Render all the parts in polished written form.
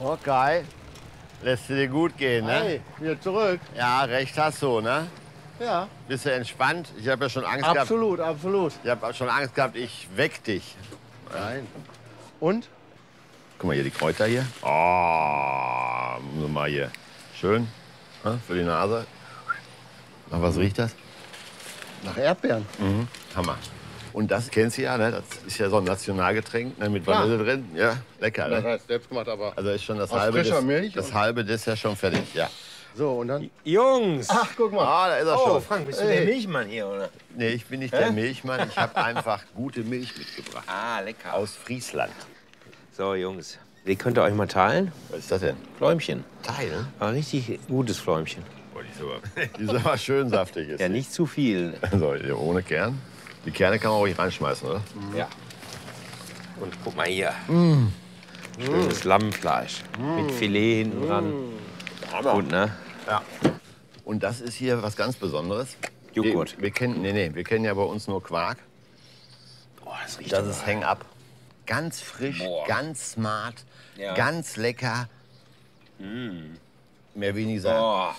Okay. Lässt du dir gut gehen, ne? Hey, wieder zurück. Ja, recht hast du, ne? Ja, Bist du entspannt? Ich habe ja schon Angst absolut, absolut. gehabt. Ich habe schon Angst gehabt, ich weck dich. Nein. Und? Guck mal hier, die Kräuter hier. Oh, nur mal hier. Schön, ne? Für die Nase. Nach was riecht das? Nach Erdbeeren. Hammer. Und das kennst du ja, ne? Das ist ja so ein Nationalgetränk, ne? Mit Klar. Vanille drin. Ja, lecker, Das ne? heißt selbst gemacht, aber. Also ist schon das Aus halbe frischer Milch das und- halbe Dessert schon fertig, ja. So, und dann? Jungs! Ach, guck mal. Ah, da ist er Oh, schon. Frank, bist du Hey. der Milchmann hier, oder? Nee, ich bin nicht der Milchmann. Ich habe einfach gute Milch mitgebracht. Ah, lecker. Aus Friesland. So, Jungs, die könnt ihr euch mal teilen. Was ist das denn? Fläumchen. Teilen? Aber richtig gutes Fläumchen. Oh, die ist aber schön saftig. Ist Ja, die. nicht zu viel. So, hier ohne Kern. Die Kerne kann man ruhig reinschmeißen, oder? Ja. Und guck mal hier. Schönes Lammfleisch. Mit Filet hinten dran. Gut, ne? Ja. Und das ist hier was ganz Besonderes. Joghurt. Wir kennen, wir kennen ja bei uns nur Quark. Boah, das riecht Das aber. ist Hang-Up. Ganz frisch, Boah. ganz smart, Ja. ganz lecker. Mehr will ich nicht sagen. Boah.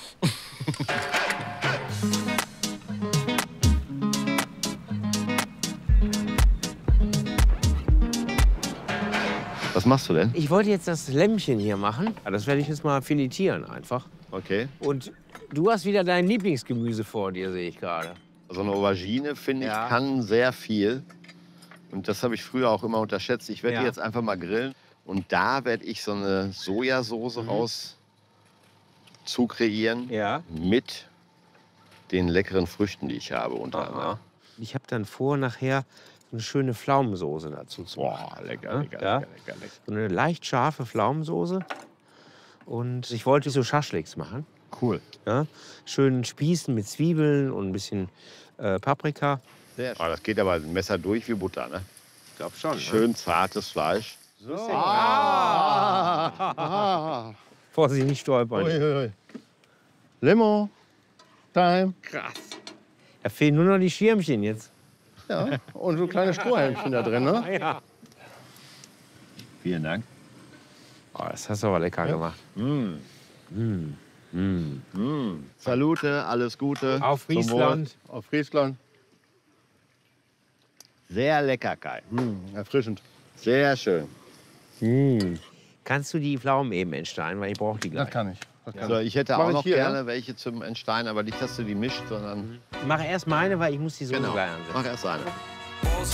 Was machst du denn? Ich wollte jetzt das Lämmchen hier machen. Ja, das werde ich jetzt mal filetieren einfach. Okay. Und du hast wieder dein Lieblingsgemüse vor dir, sehe ich gerade. So eine Aubergine, finde ich, Ja. kann sehr viel. Und das habe ich früher auch immer unterschätzt. Ich werde Ja. die jetzt einfach mal grillen. Und da werde ich so eine Sojasauce raus zu kreieren. Ja. Mit den leckeren Früchten, die ich habe unter anderem. Ich habe dann vor, nachher eine schöne Pflaumensoße dazu zu machen. Boah, lecker, Ja? lecker, Ja. lecker, lecker, lecker. So eine leicht scharfe Pflaumensoße. Und ich wollte so Schaschliks machen. Cool. Ja? Schön spießen mit Zwiebeln und ein bisschen Paprika. Sehr schön. Das geht aber ein Messer durch wie Butter, ne? Ich glaube schon. Schön zartes Fleisch. Vorsicht, nicht stolpern. Uiuiui. Limo. Time. Krass. Da fehlen nur noch die Schirmchen jetzt. Ja. Und so kleine Strohhalmchen da drin, ne? Ja. Vielen Dank. Oh, das hast du aber lecker gemacht. Salute, alles Gute. Auf Zum Wohl. Friesland. Auf Friesland. Sehr lecker, Kai. Erfrischend. Sehr schön. Kannst du die Pflaumen eben entsteinen, weil ich brauche die gleich. Das kann ich. Das kann Also ich hätte Mach auch ich noch hier, gerne welche zum Entstein, aber nicht, dass du die mischt, sondern Mach erst meine, weil ich muss die Soße genau. gleich ansetzen. Mach erst eine. Boss